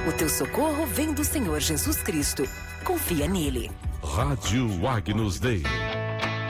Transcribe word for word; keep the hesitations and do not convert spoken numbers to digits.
O teu socorro vem do Senhor Jesus Cristo. Confia nele. Rádio Agnus Dei.